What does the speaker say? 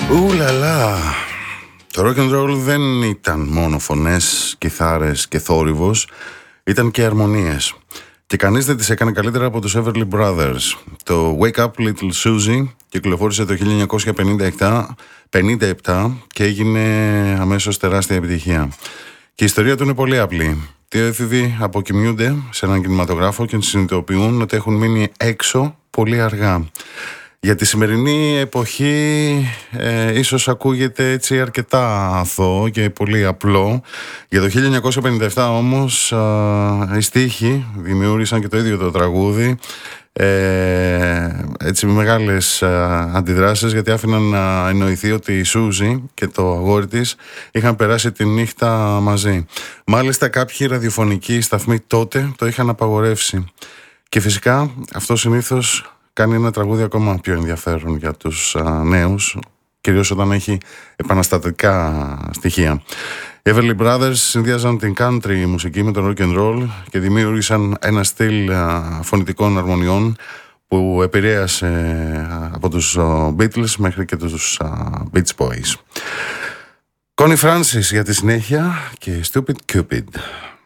Ουλαλά. Το rock and roll δεν ήταν μόνο φωνές, κιθάρες και θόρυβος, ήταν και αρμονίες. Και κανείς δεν τις έκανε καλύτερα από τους Everly Brothers. Το Wake Up Little Susie κυκλοφόρησε το 1957 και έγινε αμέσως τεράστια επιτυχία. Και η ιστορία του είναι πολύ απλή. Δύο έφηβοι αποκοιμιούνται σε έναν κινηματογράφο και συνειδητοποιούν ότι έχουν μείνει έξω πολύ αργά. Για τη σημερινή εποχή ίσως ακούγεται έτσι αρκετά αθώο και πολύ απλό. Για το 1957 όμως οι στίχοι δημιούργησαν και το ίδιο το τραγούδι, έτσι με μεγάλες αντιδράσεις, γιατί άφηναν να εννοηθεί ότι η Σούζη και το αγόρι της είχαν περάσει τη νύχτα μαζί. Μάλιστα κάποιοι ραδιοφωνικοί σταθμοί τότε το είχαν απαγορεύσει. Και φυσικά αυτό συνήθως κάνει ένα τραγούδι ακόμα πιο ενδιαφέρον για τους νέους, κυρίως όταν έχει επαναστατικά στοιχεία. Οι Everly Brothers συνδυάζαν την country μουσική με τον rock and roll και δημιούργησαν ένα στυλ φωνητικών αρμονιών που επηρέασε από τους Beatles μέχρι και τους Beach Boys. Connie Francis για τη συνέχεια και Stupid Cupid.